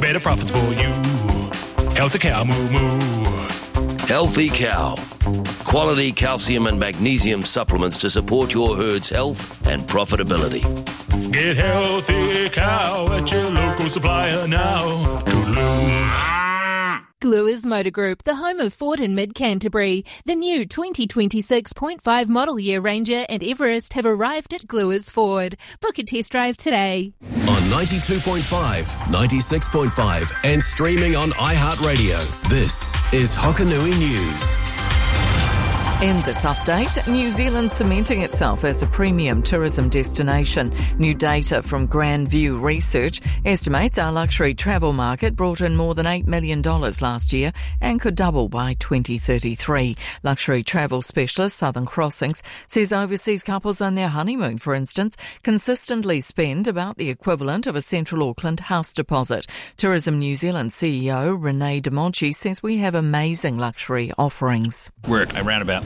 better profits for you. Healthy Cow, moo moo. Healthy Cow. Quality calcium and magnesium supplements to support your herd's health and profitability. Get Healthy Cow at your local supplier now. Toodaloo. Gluers Motor Group, the home of Ford in Mid-Canterbury. The new 2026.5 model year Ranger and Everest have arrived at Gluers Ford. Book a test drive today. On 92.5, 96.5 and streaming on iHeartRadio. This is Hokanui News. In this update, New Zealand cementing itself as a premium tourism destination. New data from Grand View Research estimates our luxury travel market brought in more than $8 million last year and could double by 2033. Luxury travel specialist Southern Crossings says overseas couples on their honeymoon, for instance, consistently spend about the equivalent of a Central Auckland house deposit. Tourism New Zealand CEO Renee DeMonchi says we have amazing luxury offerings. We're at around about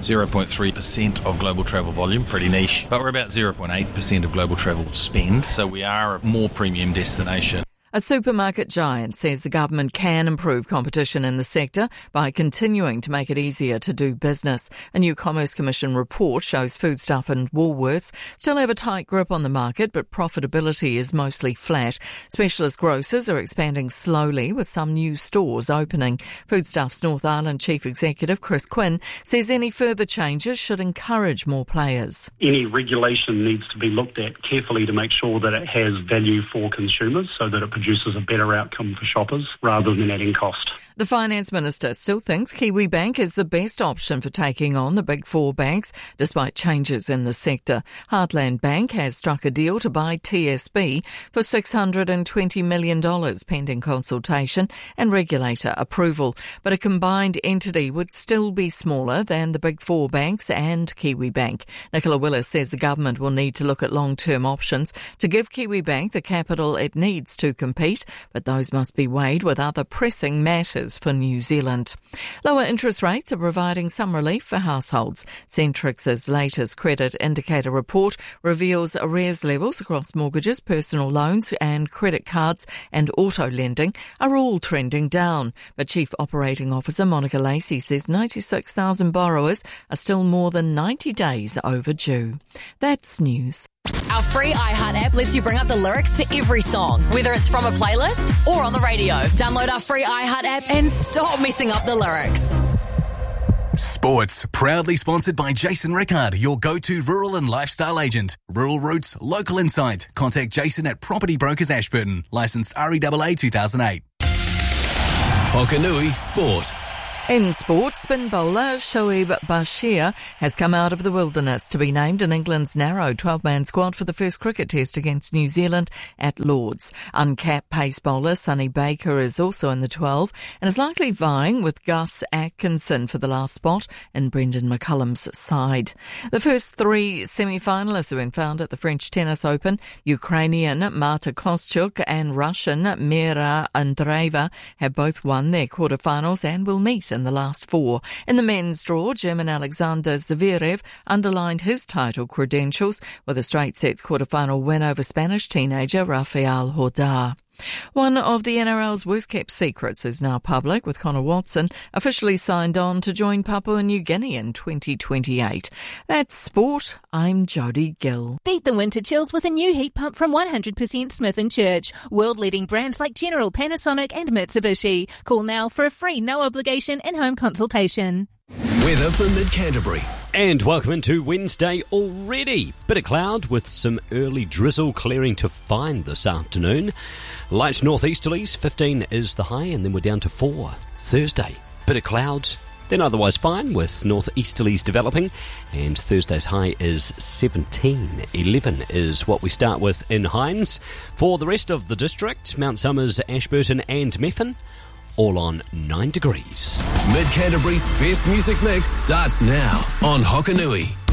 0.3% of global travel volume, pretty niche, but we're about 0.8% of global travel spend, so we are a more premium destination. A supermarket giant says the government can improve competition in the sector by continuing to make it easier to do business. A new Commerce Commission report shows Foodstuff and Woolworths still have a tight grip on the market, but profitability is mostly flat. Specialist grocers are expanding slowly with some new stores opening. Foodstuff's North Island Chief Executive Chris Quinn says any further changes should encourage more players. Any regulation needs to be looked at carefully to make sure that it has value for consumers so that it produces a better outcome for shoppers rather than adding cost. The Finance Minister still thinks Kiwibank is the best option for taking on the big four banks, despite changes in the sector. Heartland Bank has struck a deal to buy TSB for $620 million pending consultation and regulator approval. But a combined entity would still be smaller than the big four banks and Kiwibank. Nicola Willis says the government will need to look at long-term options to give Kiwibank the capital it needs to compete, but those must be weighed with other pressing matters for New Zealand. Lower interest rates are providing some relief for households. Centrix's latest credit indicator report reveals arrears levels across mortgages, personal loans and credit cards and auto lending are all trending down. But Chief Operating Officer Monica Lacey says 96,000 borrowers are still more than 90 days overdue. That's news. Our free iHeart app lets you bring up the lyrics to every song, whether it's from a playlist or on the radio. Download our free iHeart app and stop messing up the lyrics. Sports, proudly sponsored by Jason Rickard, your go-to rural and lifestyle agent. Rural Roots, local insight. Contact Jason at Property Brokers Ashburton. Licensed REAA 2008. Hokanui Sport. In sport, spin bowler Shoaib Bashir has come out of the wilderness to be named in England's narrow 12-man squad for the first cricket test against New Zealand at Lord's. Uncapped pace bowler Sonny Baker is also in the 12 and is likely vying with Gus Atkinson for the last spot in Brendan McCullum's side. The first three semi-finalists have been found at the French Tennis Open. Ukrainian Marta Kostyuk and Russian Mira Andreeva have both won their quarterfinals and will meet in the last four. In the men's draw, German Alexander Zverev underlined his title credentials with a straight sets quarterfinal win over Spanish teenager Rafael Nadal. One of the NRL's worst-kept secrets is now public, with Connor Watson officially signed on to join Papua New Guinea in 2028. That's sport. I'm Jodie Gill. Beat the winter chills with a new heat pump from 100% Smith & Church. World-leading brands like General, Panasonic and Mitsubishi. Call now for a free no-obligation in-home consultation. Weather for Mid-Canterbury. And welcome into Wednesday already. Bit of cloud with some early drizzle clearing to fine this afternoon. Light northeasterlies, 15 is the high, and then we're down to 4. Thursday, bit of cloud, then otherwise fine with northeasterlies developing. And Thursday's high is 17. 11 is what we start with in Hinds. For the rest of the district, Mount Somers, Ashburton and Methven, all on 9 degrees. Mid-Canterbury's best music mix starts now on Hokanui.